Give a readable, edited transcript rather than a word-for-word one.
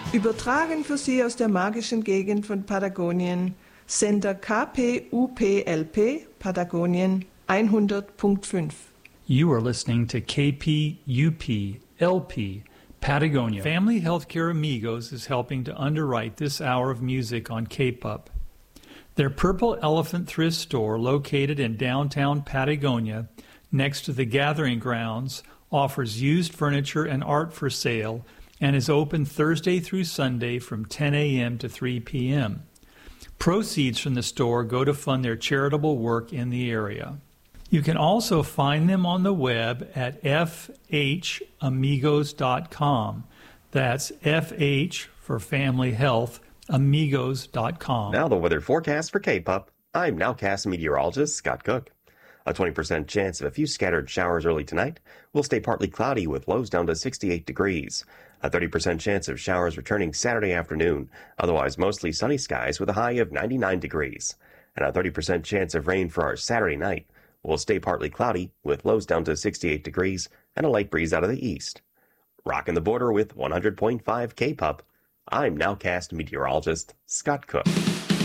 Übertragen für Sie aus der magischen Gegend von Patagonien, Sender KPUPLP, Patagonien 100.5. You are listening to KPUP-LP, Patagonia. Family Healthcare Amigos is helping to underwrite this hour of music on KPUP. Their Purple Elephant thrift store, located in downtown Patagonia, next to the Gathering Grounds, offers used furniture and art for sale and is open Thursday through Sunday from 10 a.m. to 3 p.m. Proceeds from the store go to fund their charitable work in the area. You can also find them on the web at fhamigos.com. That's FH for Family Health, amigos.com. Now the weather forecast for K-Pup. I'm Nowcast meteorologist Scott Cook. A 20% chance of a few scattered showers early tonight. Will stay partly cloudy with lows down to 68 degrees. A 30% chance of showers returning Saturday afternoon. Otherwise mostly sunny skies with a high of 99 degrees. And a 30% chance of rain for our Saturday night. Will stay partly cloudy with lows down to 68 degrees and a light breeze out of the east. Rocking the border with 100.5 K-Pup. I'm Nowcast meteorologist Scott Cook.